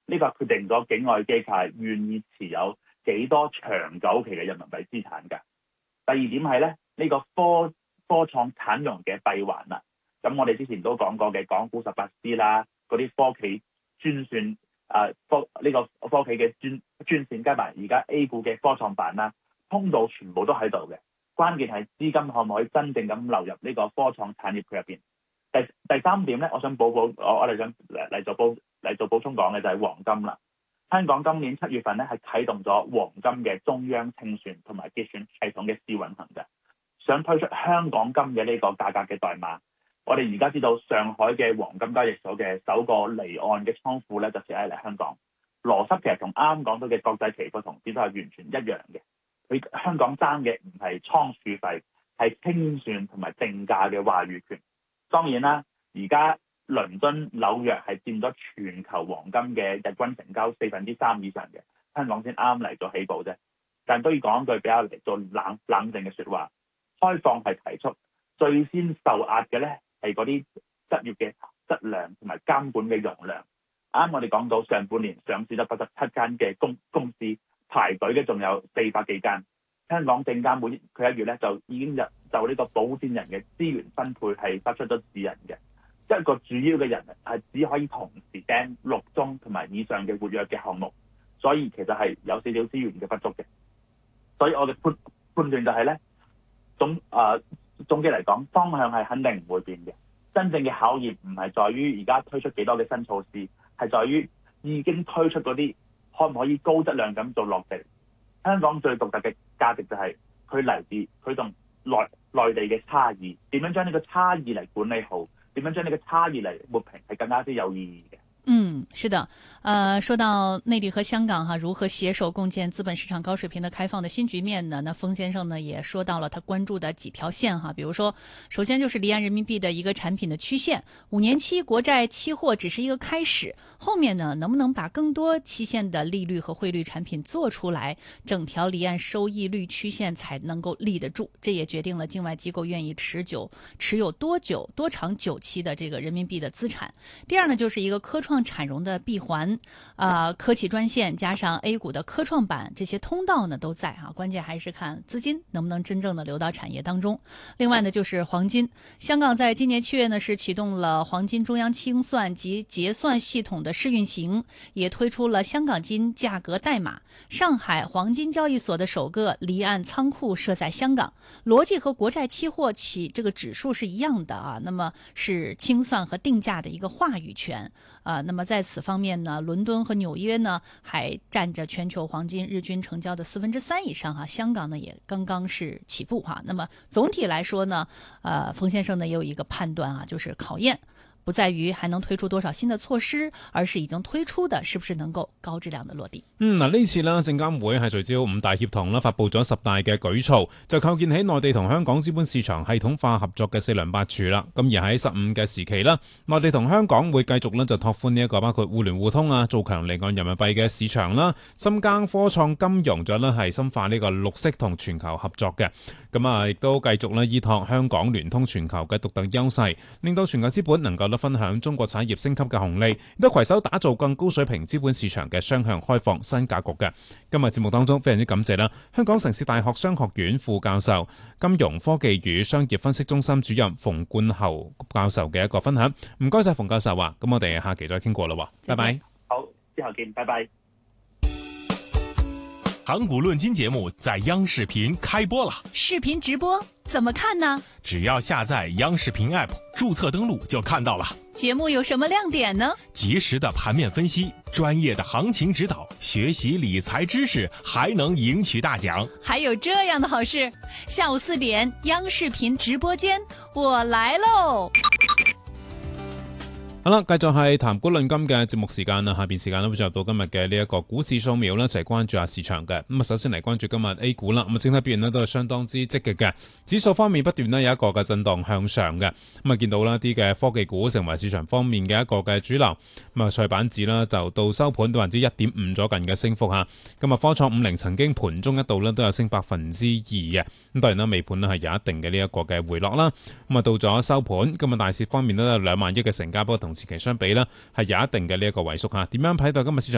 呢個決定咗境外機構係願意持有幾多長久期嘅人民幣資產㗎。第二點係咧，呢個科創產融嘅閉環啦。咁我哋之前都講過嘅港股18C啦，嗰啲科企專算呢個科企嘅專線加埋而家 A 股嘅科創板啦，通道全部都喺度嘅。關鍵係資金可唔可以真正咁流入呢個科創產業區入邊。第三點咧，我想我哋想嚟做補充講嘅就係黃金啦。香港今年7月份咧係啟動咗黃金嘅中央清算同埋結算系統嘅試運行嘅，想推出香港金嘅呢個價格嘅代碼。我哋而家知道上海嘅黃金交易所嘅首個離岸嘅倉庫咧就設喺嚟香港，邏輯其實同啱啱講到嘅國際期貨同市都係完全一樣嘅。佢香港爭嘅唔係倉儲費，係清算同埋定價嘅話語權。當然啦，而家倫敦、紐約係佔咗全球黃金嘅日均成交3%以上嘅，香港先啱嚟咗起步啫。但都要講一句比較嚟做冷靜嘅説話，開放係提速，最先受壓嘅咧係嗰啲執業嘅質量同埋監管嘅容量。啱我哋講到上半年上市咗87間嘅公司，排隊嘅仲有400幾間。香港證監會佢1月咧就已經就呢個保薦人嘅資源分配係發出咗指引嘅，一個主要嘅人係只可以同時盯6宗同埋以上嘅活躍嘅項目，所以其實係有少少資源嘅不足嘅。所以我嘅判斷就係咧，總結嚟講，方向係肯定唔會變嘅。真正嘅考驗唔係在於而家推出幾多嘅新措施，係在於已經推出嗰啲可唔可以高質量咁做落地。香港最獨特嘅價值就係佢嚟自佢同內地嘅差異，點樣將呢個差異嚟管理好，點樣將呢個差異嚟抹平，係更加之有意義嘅。 是的，說到內地和香港如何攜手共建資本市場高水平的開放的新局面呢？那封先生呢也說到了他關注的幾條線比如說，首先就是離岸人民幣的一個產品的曲線，5年期國債期貨只是一個開始，後面呢能不能把更多期限的利率和匯率產品做出來，整條離岸收益率曲線才能夠立得住，這也決定了境外機構願意持有多長久期的這個人民幣的資產。第二呢，就是一個科創產融的閉環，科企專線加上 A 股的科創板，這些通道呢都在關鍵還是看資金能不能真正的流到產業當中。另外呢，就是黃金，香港在今年7月呢是啟動了黃金中央清算及結算系統的試運行，也推出了香港金價格代碼。上海黃金交易所的首個離岸倉庫設在香港，邏輯和國債期貨起這個指數是一樣的那麼是清算和定價的一個話語權。那麼在此方面呢，倫敦和紐約呢還佔着全球黃金日均成交的3%以上香港呢也剛剛是起步那麼總體來說呢，馮先生呢也有一個判斷就是考驗不在於還能推出多少新的措施，而是已經推出的是不是能夠高質量的落地。 呢次啦，證監會係聚焦5大協同啦，發布咗10大嘅舉措，就構建起內地同香港資本市場系統化合作嘅4梁8柱啦。咁而喺15嘅時期啦，內地同香港會繼續咧就拓寬呢一個包括互聯互通做強離岸人民幣嘅市場啦，深耕科創金融，咗咧係深化呢個綠色同全球合作嘅。咁亦都繼續咧依託香港聯通全球嘅獨特優勢，令到全球資本能夠分享中國產業升級嘅紅利，亦都攜手打造更高水平資本市場嘅雙向開放新格局嘅。今日節目當中非常之感謝啦，香港城市大學商學院副教授、金融科技與商業分析中心主任馮冠侯教授嘅一個分享。唔該晒馮教授咁我哋下期再傾過啦，拜拜。 好，之後見，拜拜。 港股論金節目在央視頻開播了， 視頻直播怎麼看呢？ 只要下載央視頻 App， 註冊登錄就看到了。 節目有什麼亮點呢？ 及時的盤面分析，專業的行情指導，學習理財知識，還能贏取大獎。 還有這樣的好事，下午4點央視頻直播間，我來嘍。 好啦，繼續係談股論金嘅節目時間啦。下邊時間咧會進入到今日嘅呢一個股市掃描啦，一齊關注下市場嘅。咁首先嚟關注今日 A 股啦。咁整體表現咧都係相當之積極嘅，指數方面不斷咧有一個嘅震盪向上嘅。咁見到啦啲嘅科技股成為市場方面嘅一個嘅主流。咁創業板指啦就到收盤到1.5%左近嘅升幅吓。今日科創50曾經盤中一度咧都有升2%嘅。咁當然啦，尾盤咧係有一定嘅呢一個嘅回落啦。咁到咗收盤，今日大市方面都有2萬億嘅成交，不過同前期相比呢係有一定嘅呢一個萎縮吓。點樣睇到今日市場